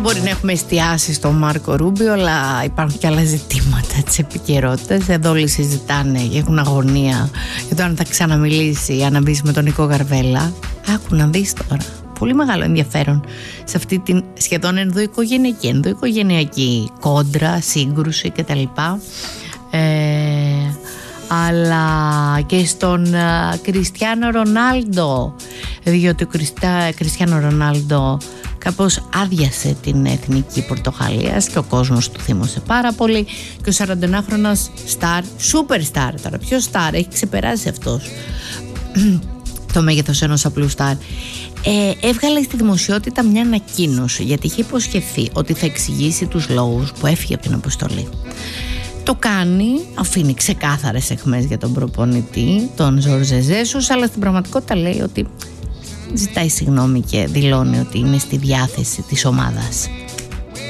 μπορεί να έχουμε εστιάσει στον Μάρκο Ρούμπιο, αλλά υπάρχουν και άλλα ζητήματα της επικαιρότητας. Εδώ όλοι συζητάνε, έχουν αγωνία για το αν θα ξαναμιλήσει, αν να μπει με τον Νικό Γαρβέλα. Άκου να δεις τώρα. Πολύ μεγάλο ενδιαφέρον σε αυτή την σχεδόν ενδοοικογενειακή κόντρα, σύγκρουση κτλ. Αλλά και στον Κριστιάνο Ρονάλντο, διότι ο Κριστιάνο Ρονάλντο κάπως άδειασε την εθνική Πορτογαλίας και ο κόσμος του θύμωσε πάρα πολύ, και ο 41χρονος στάρ, σούπερ στάρ, τώρα ποιο στάρ, έχει ξεπεράσει αυτός το μέγεθος ενός απλού στάρ, έβγαλε στη δημοσιότητα μια ανακοίνωση, γιατί είχε υποσχεθεί ότι θα εξηγήσει τους λόγους που έφυγε από την αποστολή. Το κάνει, αφήνει ξεκάθαρες αιχμές για τον προπονητή, τον Ζόρζε Ζέσους, αλλά στην πραγματικότητα λέει ότι ζητάει συγγνώμη και δηλώνει ότι είναι στη διάθεση της ομάδας.